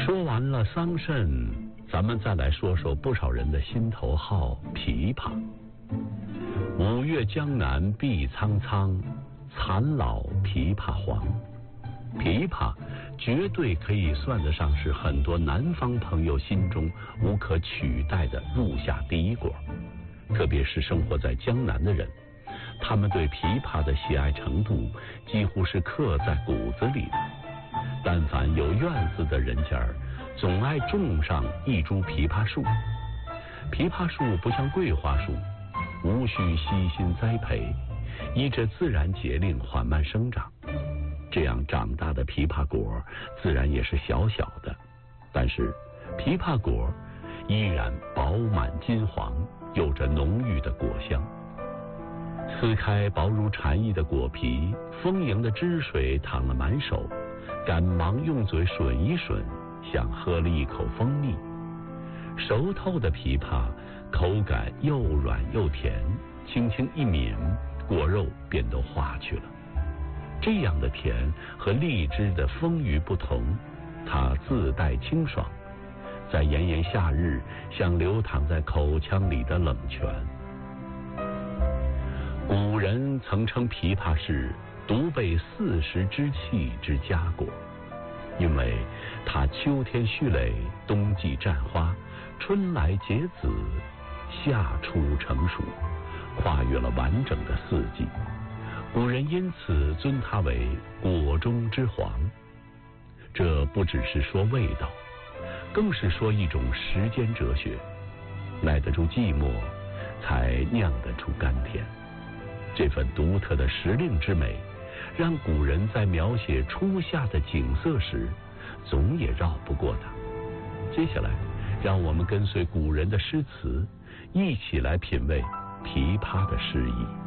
说完了桑葚，咱们再来说说不少人的心头好琵琶。五月江南碧苍苍，残老琵琶黄。琵琶绝对可以算得上是很多南方朋友心中无可取代的入夏第一果，特别是生活在江南的人，他们对琵琶的喜爱程度几乎是刻在骨子里的。但凡有院子的人家总爱种上一株琵琶树。琵琶树不像桂花树，无需悉心栽培，依着自然节令缓慢生长。这样长大的琵琶果自然也是小小的，但是琵琶果依然饱满金黄，有着浓郁的果香。撕开薄如蝉翼的果皮，丰盈的汁水淌了满手，赶忙用嘴吮一吮，像喝了一口蜂蜜。熟透的琵琶口感又软又甜，轻轻一抿，果肉便都化去了。这样的甜和荔枝的丰腴不同，它自带清爽，在炎炎夏日像流淌在口腔里的冷泉。古人曾称琵琶是独备40之气之佳果，因为它秋天蓄蕾，冬季绽花，春来结籽，夏初成熟，跨越了完整的4季。古人因此尊它为果中之皇。这不只是说味道，更是说一种时间哲学，耐得住寂寞，才酿得出甘甜。这份独特的时令之美，让古人在描写初夏的景色时总也绕不过它。接下来让我们跟随古人的诗词，一起来品味琵琶的诗意。